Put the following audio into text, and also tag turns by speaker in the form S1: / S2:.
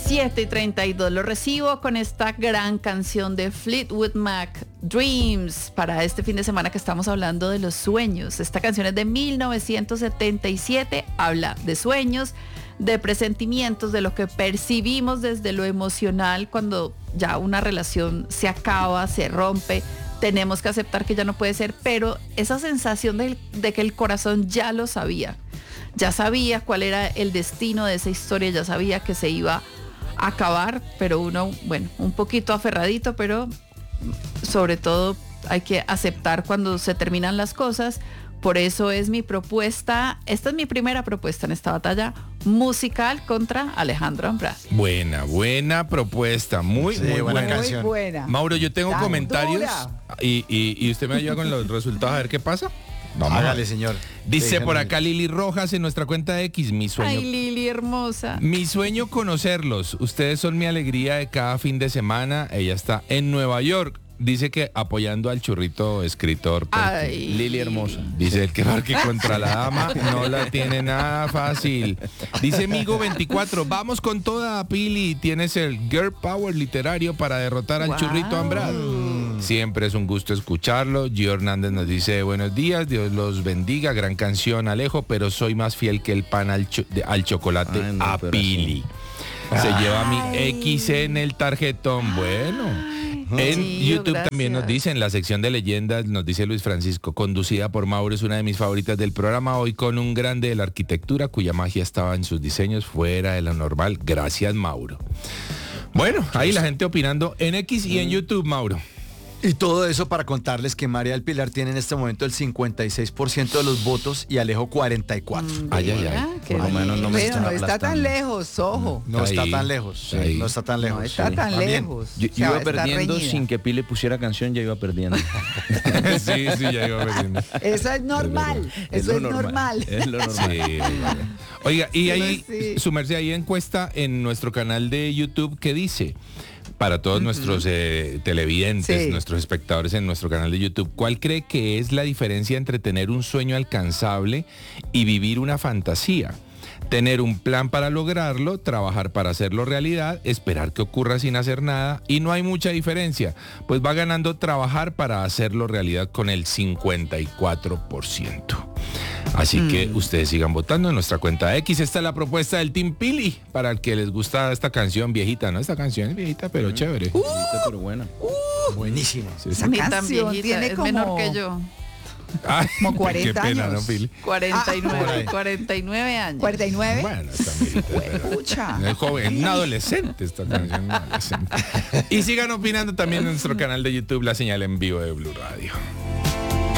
S1: 7:32. Lo recibo con esta gran canción de Fleetwood Mac, Dreams, para este fin de semana que estamos hablando de los sueños. Esta canción es de 1977, habla de sueños, de presentimientos, de lo que percibimos desde lo emocional cuando ya una relación se acaba, se rompe. Tenemos que aceptar que ya no puede ser, pero esa sensación de que el corazón ya lo sabía. Ya sabía cuál era el destino de esa historia, ya sabía que se iba a acabar, pero uno, bueno, un poquito aferradito, pero sobre todo hay que aceptar cuando se terminan las cosas. Por eso es mi propuesta, esta es mi primera propuesta en esta batalla musical contra Alejandro Andrade.
S2: Buena propuesta, muy buena canción.
S3: Muy buena.
S2: Mauro, yo tengo comentarios y usted me ayuda con los resultados a ver qué pasa.
S4: Vamos, hágale, señor.
S2: Dice por acá Lili Rojas en nuestra cuenta de X, mi sueño.
S1: Ay, Lili, hermosa.
S2: Mi sueño conocerlos. Ustedes son mi alegría de cada fin de semana. Ella está en Nueva York. Dice que apoyando al churrito escritor.
S1: Ay.
S2: Lili hermosa. Dice el que marque contra la dama no la tiene nada fácil. Dice Migo 24, vamos con toda, Pili. Tienes el Girl Power literario para derrotar al churrito Andrade. Siempre es un gusto escucharlo. Gio Hernández nos dice buenos días, Dios los bendiga, gran canción Alejo, pero soy más fiel que el pan al chocolate.
S4: Ay, no,
S2: a Pili. Se lleva mi X en el tarjetón. Bueno. En YouTube
S1: gracias.
S2: También nos dicen, en la sección de leyendas, nos dice Luis Francisco, conducida por Mauro, es una de mis favoritas del programa, hoy con un grande de la arquitectura cuya magia estaba en sus diseños fuera de lo normal. Gracias, Mauro. Bueno, ahí la gente opinando en X y en YouTube, Mauro.
S4: Y todo eso para contarles que María del Pilar tiene en este momento el 56% de los votos y Alejo 44%.
S2: Ay.
S1: Qué
S3: Por lo menos
S1: bien.
S3: no me están está tan lejos, ojo.
S4: No
S2: Ahí,
S4: está tan lejos.
S2: ahí.
S4: No está tan lejos.
S3: No está tan
S4: También.
S3: lejos.
S5: Yo
S3: O sea,
S5: iba
S3: está
S5: perdiendo
S3: reñida.
S5: sin que Pile pusiera canción, ya iba perdiendo.
S2: Sí, ya iba perdiendo.
S3: Eso es normal. Eso es normal.
S5: Es lo normal.
S2: Sí, oiga, y ahí,
S3: Sí.
S2: su merced, hay encuesta en nuestro canal de YouTube que dice, para todos nuestros televidentes,
S3: Sí.
S2: nuestros espectadores en nuestro canal de YouTube, ¿cuál cree que es la diferencia entre tener un sueño alcanzable y vivir una fantasía? Tener un plan para lograrlo, trabajar para hacerlo realidad, esperar que ocurra sin hacer nada, y no hay mucha diferencia, pues va ganando trabajar para hacerlo realidad con el 54%. Así que ustedes sigan votando en nuestra cuenta X. Esta es la propuesta del Team Pili, para el que les gusta esta canción viejita, ¿no? Esta canción es viejita, pero chévere.
S5: Pero buena.
S4: Buenísimo.
S2: Sí, sí.
S3: Esa
S1: Ni tan
S3: canción
S1: viejita,
S3: tiene
S1: es
S3: como
S1: menor que yo.
S2: Ay,
S3: como 40
S2: qué pena,
S3: años.
S2: ¿no, Pili?
S1: 49 años.
S3: 49.
S2: Bueno, está viejita, pero
S3: Pucha.
S2: es joven, un adolescente esta canción. Un adolescente. Y sigan opinando también en nuestro canal de YouTube, La Señal en Vivo de Blue Radio.